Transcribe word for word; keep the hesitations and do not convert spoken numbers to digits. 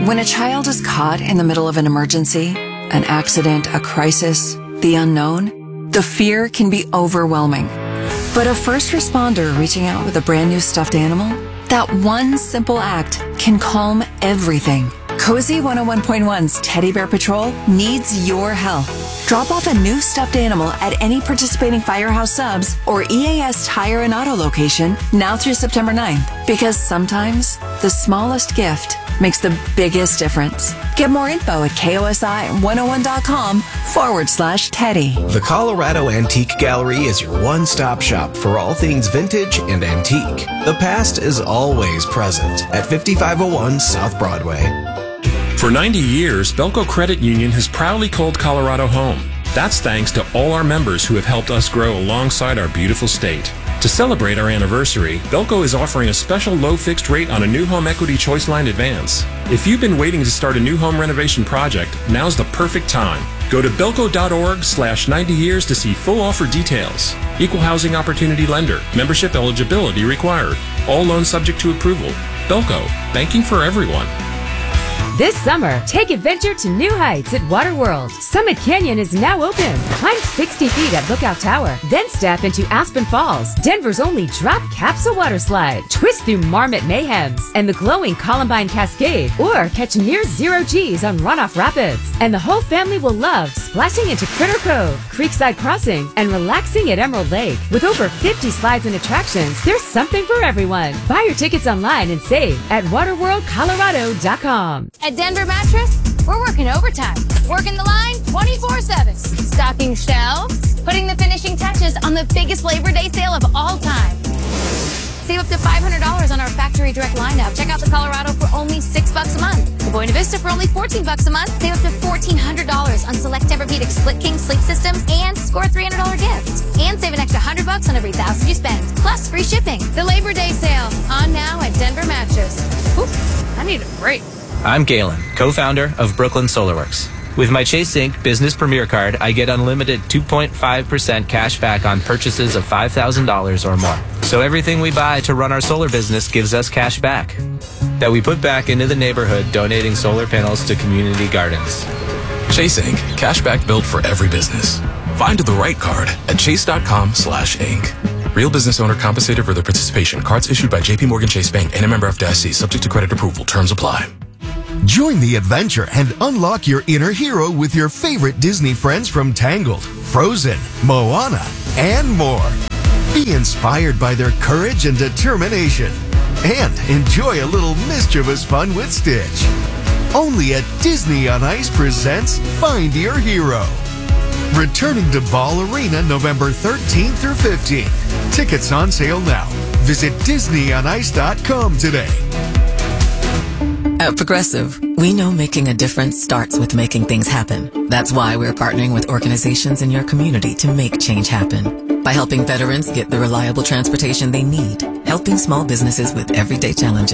When a child is caught in the middle of an emergency, an accident, a crisis, the unknown, the fear can be overwhelming. But a first responder reaching out with a brand new stuffed animal, that one simple act can calm everything. Cozy one oh one point one's Teddy Bear Patrol needs your help. Drop off a new stuffed animal at any participating Firehouse Subs or E A S Tire and Auto location now through September ninth. Because sometimes the smallest gift makes the biggest difference. Get more info at kosi101.com forward slash Teddy. The Colorado Antique Gallery is your one-stop shop for all things vintage and antique. The past is always present at fifty-five oh one South Broadway. For ninety years, Belco Credit Union has proudly called Colorado home. That's thanks to all our members who have helped us grow alongside our beautiful state. To celebrate our anniversary, Belco is offering a special low fixed rate on a new home equity choice line advance. If you've been waiting to start a new home renovation project, now's the perfect time. Go to belco.org slash 90 years to see full offer details. Equal housing opportunity lender. Membership eligibility required. All loans subject to approval. Belco, banking for everyone. This summer, take adventure to new heights at Waterworld. Summit Canyon is now open. Climb sixty feet at Lookout Tower, then step into Aspen Falls, Denver's only drop capsule water slide. Twist through Marmot Mayhems and the glowing Columbine Cascade, or catch near zero G's on Runoff Rapids. And the whole family will love splashing into Critter Cove, Creekside Crossing, and relaxing at Emerald Lake. With over fifty slides and attractions, there's something for everyone. Buy your tickets online and save at waterworld colorado dot com. At Denver Mattress, we're working overtime. Working the line twenty-four seven. Stocking shelves, putting the finishing touches on the biggest Labor Day sale of all time. Save up to five hundred dollars on our factory direct lineup. Check out the Colorado for only six bucks a month. The Buena Vista for only fourteen bucks a month. Save up to fourteen hundred dollars on select Tempur-Pedic Split King sleep systems and score a three hundred dollars gift. And save an extra one hundred bucks on every thousand you spend. Plus free shipping. The Labor Day sale on now at Denver Mattress. Oof, I need a break. I'm Galen, co-founder of Brooklyn SolarWorks. With my Chase Inc Business Premier Card, I get unlimited two point five percent cash back on purchases of five thousand dollars or more. So everything we buy to run our solar business gives us cash back that we put back into the neighborhood, donating solar panels to community gardens. Chase Inc Cash back built for every business. Find the right card at chase.com slash Inc. Real business owner compensated for their participation. Cards issued by J P Morgan Chase Bank and a member F D I C. Subject to credit approval. Terms apply. Join the adventure and unlock your inner hero with your favorite Disney friends from Tangled, Frozen, Moana, and more. Be inspired by their courage and determination. And enjoy a little mischievous fun with Stitch. Only at Disney on Ice presents Find Your Hero. Returning to Ball Arena November thirteenth through fifteenth. Tickets on sale now. Visit disney on ice dot com today. At Progressive, we know making a difference starts with making things happen. That's why we're partnering with organizations in your community to make change happen. By helping veterans get the reliable transportation they need, helping small businesses with everyday challenges.